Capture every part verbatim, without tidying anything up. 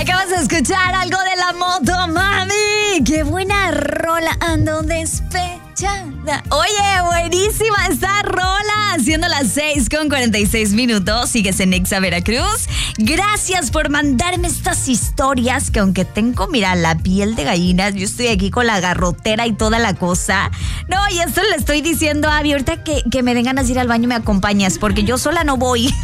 Acabas de escuchar algo de La Moto Mami. ¡Qué buena rola! Ando despechada. Oye, buenísima esta rola. Siendo las seis con cuarenta y seis minutos. Sigues en Exa Veracruz. Gracias por mandarme estas historias que aunque tengo, mira, la piel de gallinas, yo estoy aquí con la garrotera y toda la cosa. No, y esto le estoy diciendo a Abby, ahorita que, que me den ganas de ir al baño me acompañas, porque yo sola no voy.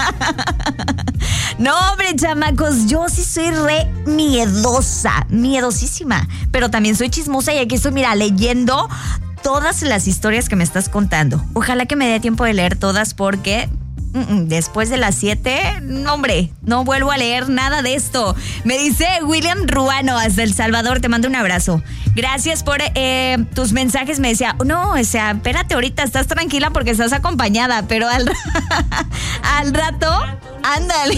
No, hombre, chamacos, yo sí soy re miedosa, miedosísima, pero también soy chismosa y aquí estoy, mira, leyendo todas las historias que me estás contando. Ojalá que me dé tiempo de leer todas porque mm, después de las siete, no, hombre, no vuelvo a leer nada de esto. Me dice William Ruano, hasta El Salvador, te mando un abrazo. Gracias por eh, tus mensajes. Me decía, no, o sea, espérate ahorita, estás tranquila porque estás acompañada, pero al, al rato, ándale.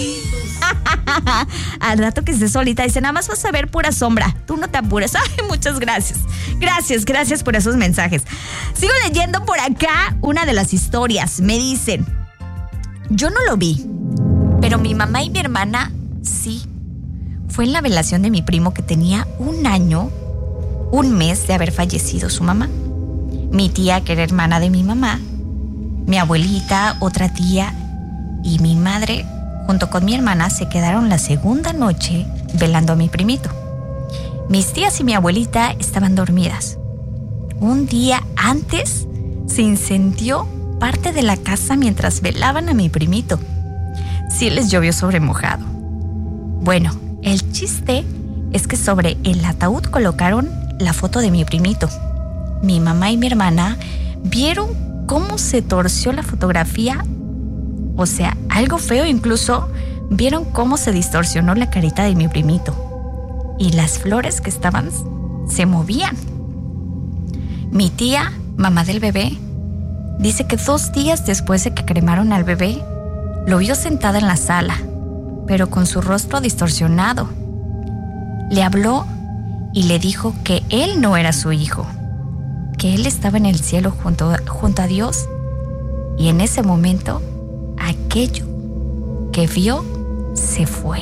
Al rato que estés solita, dice, nada más vas a ver pura sombra, tú no te apures. Ay, muchas gracias. Gracias, gracias por esos mensajes. Sigo leyendo por acá una de las historias. Me dicen, yo no lo vi, pero mi mamá y mi hermana sí. Fue en la velación de mi primo que tenía un año, un mes de haber fallecido su mamá. Mi tía, que era hermana de mi mamá, mi abuelita, otra tía y mi madre, junto con mi hermana, se quedaron la segunda noche velando a mi primito. Mis tías y mi abuelita estaban dormidas. Un día antes se incendió parte de la casa mientras velaban a mi primito. Sí les llovió sobre mojado. Bueno, el chiste es que sobre el ataúd colocaron la foto de mi primito. Mi mamá y mi hermana vieron cómo se torció la fotografía. O sea, algo feo, incluso vieron cómo se distorsionó la carita de mi primito. Y las flores que estaban se movían. Mi tía, mamá del bebé, dice que dos días después de que cremaron al bebé, lo vio sentada en la sala, pero con su rostro distorsionado. Le habló y le dijo que él no era su hijo, que él estaba en el cielo junto, junto a Dios. Y en ese momento, aquello que vio se fue.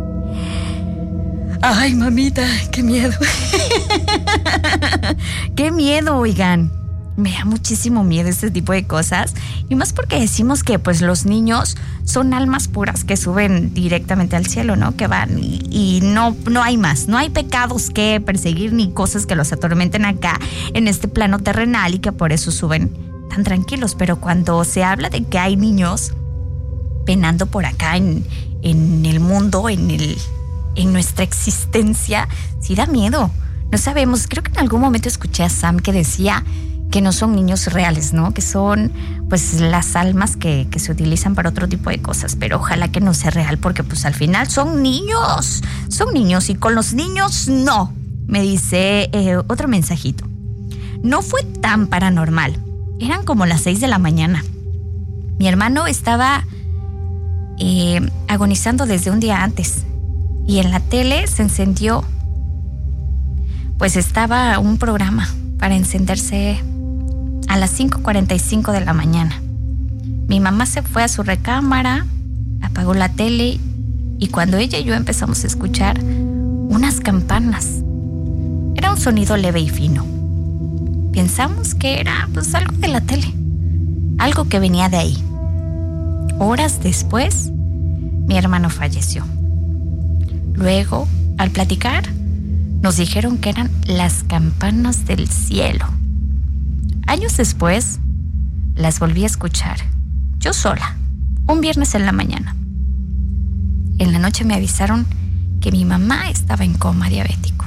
Ay, mamita, qué miedo. Qué miedo, oigan. Me da muchísimo miedo este tipo de cosas. Y más porque decimos que pues los niños son almas puras que suben directamente al cielo, ¿no? Que van y, y no, no hay más. No hay pecados que perseguir ni cosas que los atormenten acá en este plano terrenal y que por eso suben tan tranquilos. Pero cuando se habla de que hay niños penando por acá en, en el mundo, en, el, en nuestra existencia, sí da miedo. No sabemos, creo que en algún momento escuché a Sam que decía que no son niños reales, ¿no? Que son pues las almas que, que se utilizan para otro tipo de cosas, pero ojalá que no sea real porque pues al final son niños, son niños y con los niños no. Me dice eh, otro mensajito. No fue tan paranormal, eran como las seis de la mañana. Mi hermano estaba eh, agonizando desde un día antes y en la tele se encendió, pues estaba un programa para encenderse a las cinco cuarenta y cinco de la mañana. Mi mamá se fue a su recámara, apagó la tele y cuando ella y yo empezamos a escuchar unas campanas. Era un sonido leve y fino. Pensamos que era pues algo de la tele, algo que venía de ahí. Horas después, mi hermano falleció. Luego, al platicar, nos dijeron que eran las campanas del cielo. Años después, las volví a escuchar, yo sola, un viernes en la mañana. En la noche me avisaron que mi mamá estaba en coma diabético.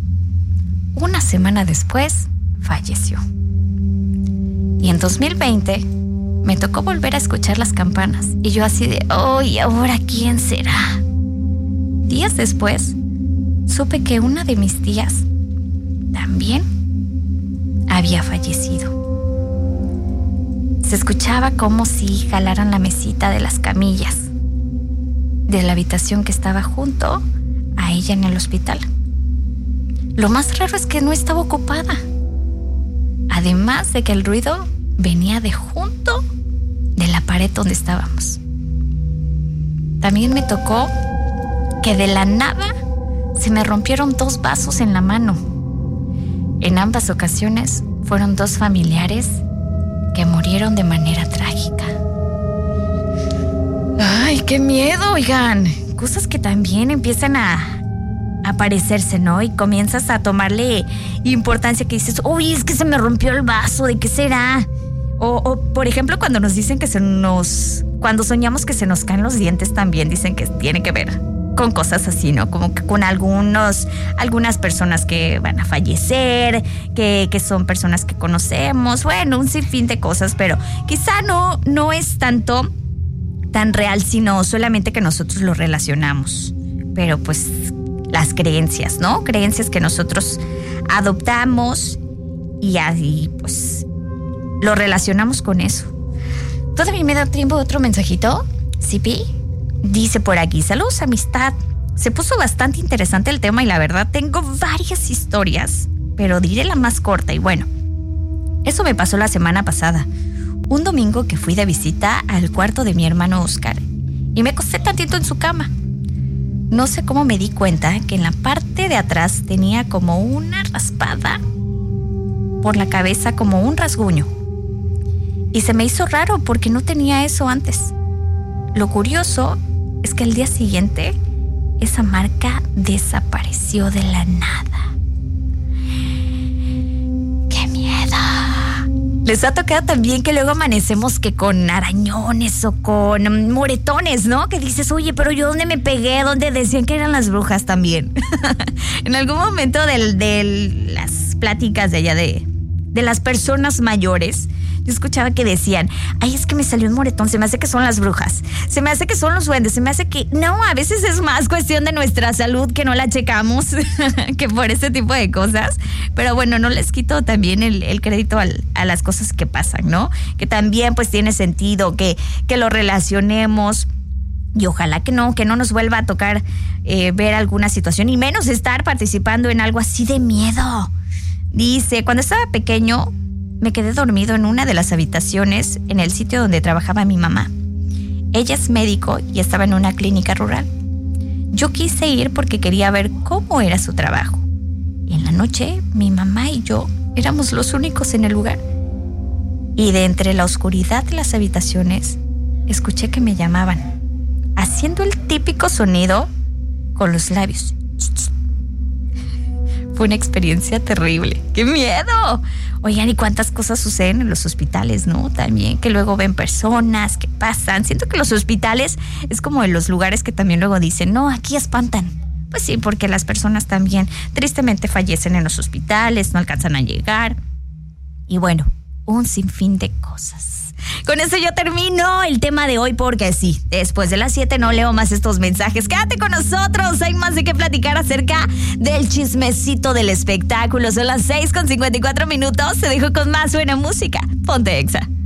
Una semana después, falleció. Y en dos mil veinte, me tocó volver a escuchar las campanas. Y yo así de, oh, ¿y ahora quién será? Días después, supe que una de mis tías también había fallecido. Se escuchaba como si jalaran la mesita de las camillas de la habitación que estaba junto a ella en el hospital. Lo más raro es que no estaba ocupada. Además de que el ruido venía de junto de la pared donde estábamos. También me tocó que de la nada se me rompieron dos vasos en la mano. En ambas ocasiones fueron dos familiares que murieron de manera trágica. ¡Ay, qué miedo, oigan! Cosas que también empiezan a aparecerse, ¿no? Y comienzas a tomarle importancia, que dices, uy, es que se me rompió el vaso, ¿de qué será? O, o, por ejemplo, cuando nos dicen que se nos... Cuando soñamos que se nos caen los dientes, también dicen que tiene que ver con cosas así, ¿no? Como que con algunos, algunas personas que van a fallecer, que, que son personas que conocemos, bueno, un sinfín de cosas, pero quizá no, no es tanto tan real, sino solamente que nosotros lo relacionamos. Pero pues las creencias, ¿no? Creencias que nosotros adoptamos y así pues lo relacionamos con eso. ¿Todavía me da tiempo otro mensajito? ¿Sí, Pi? Dice por aquí, saludos, amistad. Se puso bastante interesante el tema y la verdad tengo varias historias, pero diré la más corta y bueno. Eso me pasó la semana pasada. Un domingo que fui de visita al cuarto de mi hermano Oscar y me acosté tantito en su cama. No sé cómo me di cuenta que en la parte de atrás tenía como una raspada por la cabeza, como un rasguño. Y se me hizo raro porque no tenía eso antes. Lo curioso es que al día siguiente esa marca desapareció de la nada. ¡Qué miedo! Les ha tocado también que luego amanecemos que con arañones o con moretones, ¿no? Que dices, oye, pero yo ¿dónde me pegué? ¿Dónde decían que eran las brujas también? En algún momento de, de las pláticas de allá de, de las personas mayores, yo escuchaba que decían, ay, es que me salió un moretón, se me hace que son las brujas, se me hace que son los duendes, se me hace que... No, a veces es más cuestión de nuestra salud que no la checamos que por este tipo de cosas. Pero bueno, no les quito también el, el crédito al, a las cosas que pasan, ¿no? Que también pues tiene sentido que, que lo relacionemos. Y ojalá que no, que no nos vuelva a tocar eh, ver alguna situación y menos estar participando en algo así de miedo. Dice, cuando estaba pequeño... me quedé dormido en una de las habitaciones en el sitio donde trabajaba mi mamá. Ella es médico y estaba en una clínica rural. Yo quise ir porque quería ver cómo era su trabajo. Y en la noche, mi mamá y yo éramos los únicos en el lugar. Y de entre la oscuridad de las habitaciones, escuché que me llamaban, haciendo el típico sonido con los labios. Fue una experiencia terrible. ¡Qué miedo! Oigan, ¿y cuántas cosas suceden en los hospitales, no? También, que luego ven personas que pasan. Siento que los hospitales es como en los lugares que también luego dicen, no, aquí espantan. Pues sí, porque las personas también tristemente fallecen en los hospitales, no alcanzan a llegar. Y bueno, un sinfín de cosas. Con eso yo termino el tema de hoy porque sí, después de las siete no leo más estos mensajes. Quédate con nosotros, hay más de qué platicar acerca del chismecito del espectáculo. Son las seis con cincuenta y cuatro minutos, te dejo con más buena música. Ponte Exa.